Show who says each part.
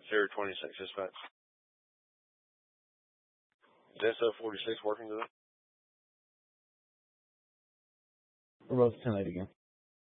Speaker 1: Area 26 dispatch. Is SO 46 working today?
Speaker 2: We're both 10-8 again.